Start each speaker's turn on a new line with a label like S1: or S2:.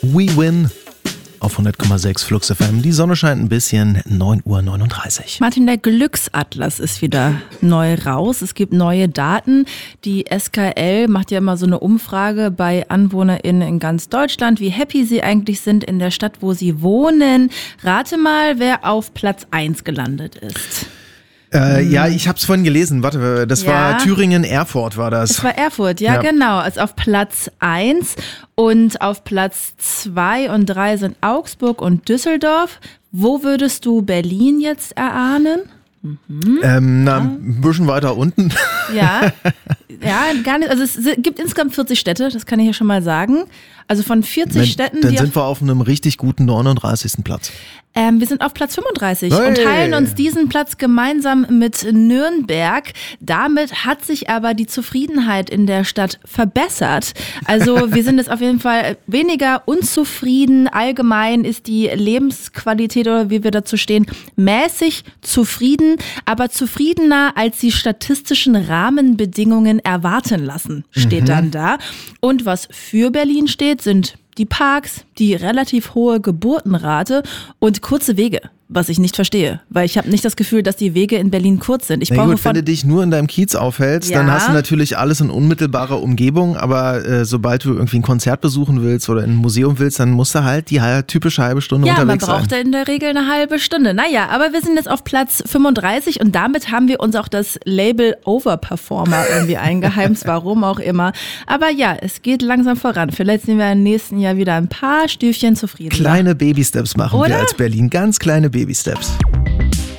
S1: We Win auf 100,6 Flux FM. Die Sonne scheint ein bisschen, 9:39 Uhr.
S2: Martin, der Glücksatlas ist wieder neu raus. Es gibt neue Daten. Die SKL macht ja immer so eine Umfrage bei AnwohnerInnen in ganz Deutschland, wie happy sie eigentlich sind in der Stadt, wo sie wohnen. Rate mal, wer auf Platz 1 gelandet ist.
S1: Ja, ich habe es vorhin gelesen. Warte, das war Thüringen, Erfurt war das.
S2: Das war Erfurt, ja genau. Also auf Platz 1 und auf Platz 2 und 3 sind Augsburg und Düsseldorf. Wo würdest du Berlin jetzt erahnen?
S1: Ein bisschen weiter unten.
S2: Ja, gar nicht. Also es gibt insgesamt 40 Städte, das kann ich ja schon mal sagen. Also von 40 Städten.
S1: Dann sind wir auf einem richtig guten 39. Platz.
S2: Wir sind auf Platz 35 und teilen uns diesen Platz gemeinsam mit Nürnberg. Damit hat sich aber die Zufriedenheit in der Stadt verbessert. Also wir sind jetzt auf jeden Fall weniger unzufrieden. Allgemein ist die Lebensqualität, oder wie wir dazu stehen, mäßig zufrieden, aber zufriedener, als die statistischen Rahmenbedingungen erwarten lassen, steht dann da. Und was für Berlin steht, sind die Parks, die relativ hohe Geburtenrate und kurze Wege, was ich nicht verstehe, weil ich habe nicht das Gefühl, dass die Wege in Berlin kurz sind.
S1: Wenn du dich nur in deinem Kiez aufhältst, dann hast du natürlich alles in unmittelbarer Umgebung, aber sobald du irgendwie ein Konzert besuchen willst oder in ein Museum willst, dann musst du halt die typische halbe Stunde unterwegs sein.
S2: Ja, man braucht in der Regel eine halbe Stunde. Naja, aber wir sind jetzt auf Platz 35 und damit haben wir uns auch das Label Overperformer irgendwie eingeheimst, warum auch immer. Aber ja, es geht langsam voran. Vielleicht sind wir im nächsten Jahr wieder ein paar Stüfchen zufrieden.
S1: Kleine Baby-Steps machen wir als Berlin, ganz kleine Baby-Steps.